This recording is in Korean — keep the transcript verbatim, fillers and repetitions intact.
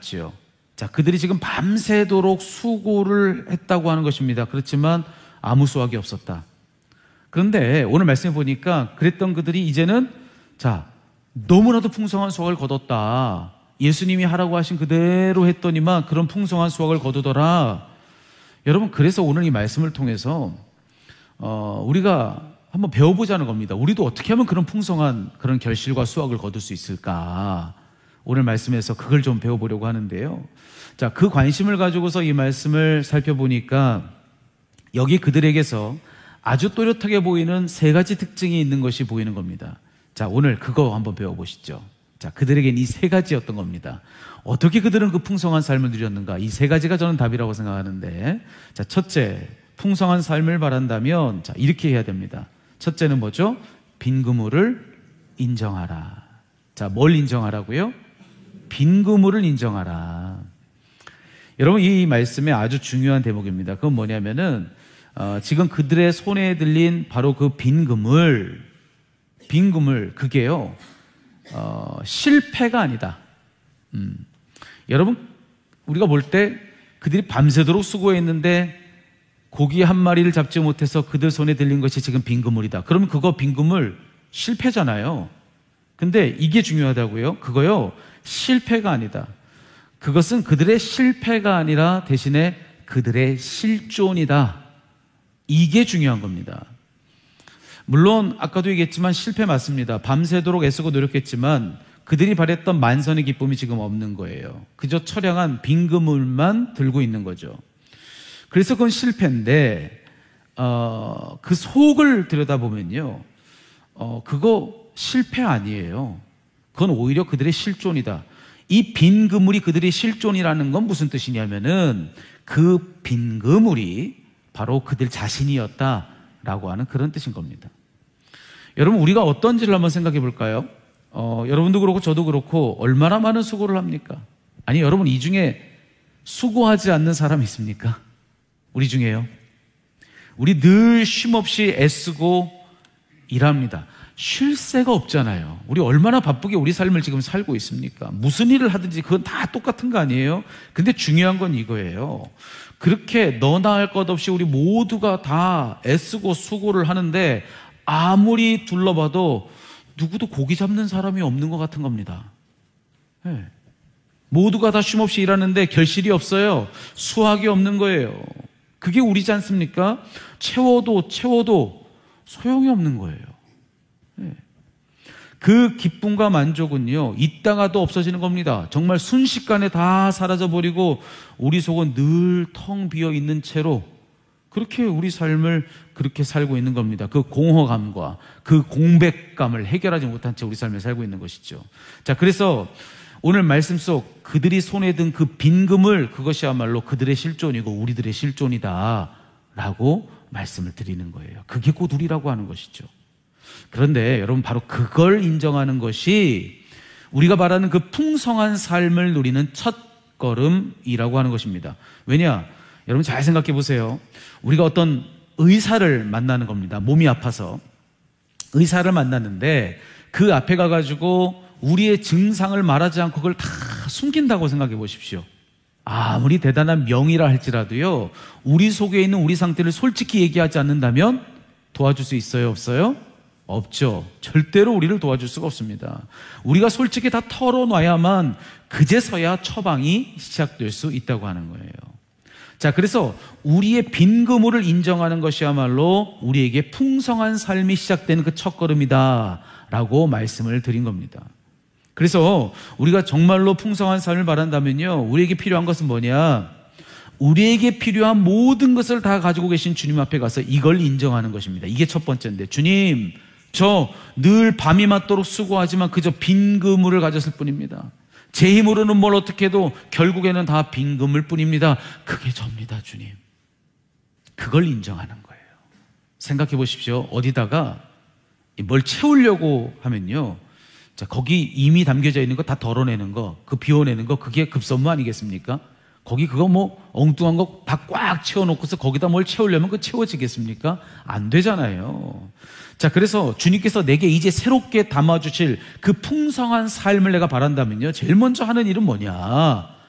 맞지요. 자, 그들이 지금 밤새도록 수고를 했다고 하는 것입니다. 그렇지만 아무 수확이 없었다. 그런데 오늘 말씀해 보니까 그랬던 그들이 이제는 자, 너무나도 풍성한 수확을 거뒀다. 예수님이 하라고 하신 그대로 했더니만 그런 풍성한 수확을 거두더라. 여러분, 그래서 오늘 이 말씀을 통해서 어, 우리가 한번 배워보자는 겁니다. 우리도 어떻게 하면 그런 풍성한 그런 결실과 수확을 거둘 수 있을까? 오늘 말씀에서 그걸 좀 배워보려고 하는데요. 자, 그 관심을 가지고서 이 말씀을 살펴보니까 여기 그들에게서 아주 또렷하게 보이는 세 가지 특징이 있는 것이 보이는 겁니다. 자, 오늘 그거 한번 배워보시죠. 자, 그들에겐 이 세 가지였던 겁니다. 어떻게 그들은 그 풍성한 삶을 누렸는가? 이 세 가지가 저는 답이라고 생각하는데, 자, 첫째, 풍성한 삶을 바란다면 자, 이렇게 해야 됩니다. 첫째는 뭐죠? 빈 그물을 인정하라. 자, 뭘 인정하라고요? 빈 그물을 인정하라. 여러분, 이 말씀에 아주 중요한 대목입니다. 그건 뭐냐면은 어, 지금 그들의 손에 들린 바로 그 빈 그물, 빈 그물, 그게요 어, 실패가 아니다. 음. 여러분, 우리가 볼 때 그들이 밤새도록 수고했는데 고기 한 마리를 잡지 못해서 그들 손에 들린 것이 지금 빈 그물이다. 그러면 그거 빈 그물 실패잖아요. 근데 이게 중요하다고요? 그거요, 실패가 아니다. 그것은 그들의 실패가 아니라 대신에 그들의 실존이다. 이게 중요한 겁니다. 물론 아까도 얘기했지만 실패 맞습니다. 밤새도록 애쓰고 노력했지만 그들이 바랬던 만선의 기쁨이 지금 없는 거예요. 그저 처량한 빈 그물만 들고 있는 거죠. 그래서 그건 실패인데 어, 그 속을 들여다보면요, 어, 그거 실패 아니에요. 그건 오히려 그들의 실존이다. 이 빈 그물이 그들의 실존이라는 건 무슨 뜻이냐면은 그 빈 그물이 바로 그들 자신이었다라고 하는 그런 뜻인 겁니다. 여러분, 우리가 어떤지를 한번 생각해 볼까요? 어, 여러분도 그렇고 저도 그렇고 얼마나 많은 수고를 합니까? 아니, 여러분, 이 중에 수고하지 않는 사람이 있습니까? 우리 중에요. 우리 늘 쉼없이 애쓰고 일합니다. 쉴 새가 없잖아요. 우리 얼마나 바쁘게 우리 삶을 지금 살고 있습니까? 무슨 일을 하든지 그건 다 똑같은 거 아니에요? 근데 중요한 건 이거예요. 그렇게 너나 할 것 없이 우리 모두가 다 애쓰고 수고를 하는데 아무리 둘러봐도 누구도 고기 잡는 사람이 없는 것 같은 겁니다. 네. 모두가 다 쉼없이 일하는데 결실이 없어요. 수확이 없는 거예요. 그게 우리지 않습니까? 채워도 채워도 소용이 없는 거예요. 네. 그 기쁨과 만족은요, 있다가도 없어지는 겁니다. 정말 순식간에 다 사라져버리고 우리 속은 늘 텅 비어 있는 채로 그렇게 우리 삶을 그렇게 살고 있는 겁니다. 그 공허감과 그 공백감을 해결하지 못한 채 우리 삶을 살고 있는 것이죠. 자, 그래서 오늘 말씀 속 그들이 손에 든 그 빈 그물, 그것이야말로 그들의 실존이고 우리들의 실존이다 라고 말씀을 드리는 거예요. 그게 곧 우리라고 하는 것이죠. 그런데 여러분, 바로 그걸 인정하는 것이 우리가 말하는 그 풍성한 삶을 누리는 첫 걸음이라고 하는 것입니다. 왜냐? 여러분, 잘 생각해 보세요. 우리가 어떤 의사를 만나는 겁니다. 몸이 아파서 의사를 만났는데 그 앞에 가가지고 우리의 증상을 말하지 않고 그걸 다 숨긴다고 생각해 보십시오. 아무리 대단한 명의라 할지라도요, 우리 속에 있는 우리 상태를 솔직히 얘기하지 않는다면 도와줄 수 있어요? 없어요? 없죠. 절대로 우리를 도와줄 수가 없습니다. 우리가 솔직히 다 털어놔야만 그제서야 처방이 시작될 수 있다고 하는 거예요. 자, 그래서 우리의 빈 그물을 인정하는 것이야말로 우리에게 풍성한 삶이 시작되는 그 첫걸음이다 라고 말씀을 드린 겁니다. 그래서 우리가 정말로 풍성한 삶을 바란다면요, 우리에게 필요한 것은 뭐냐? 우리에게 필요한 모든 것을 다 가지고 계신 주님 앞에 가서 이걸 인정하는 것입니다. 이게 첫 번째인데, 주님, 저 늘 밤이 맞도록 수고하지만 그저 빈 그물을 가졌을 뿐입니다. 제 힘으로는 뭘 어떻게 해도 결국에는 다 빈 그물 뿐입니다. 그게 접니다, 주님. 그걸 인정하는 거예요. 생각해 보십시오. 어디다가 뭘 채우려고 하면요, 자, 거기 이미 담겨져 있는 거 다 덜어내는 거, 그 비워내는 거, 그게 급선무 아니겠습니까? 거기 그거 뭐 엉뚱한 거 다 꽉 채워놓고서 거기다 뭘 채우려면 그 채워지겠습니까? 안 되잖아요. 자, 그래서 주님께서 내게 이제 새롭게 담아주실 그 풍성한 삶을 내가 바란다면요, 제일 먼저 하는 일은 뭐냐?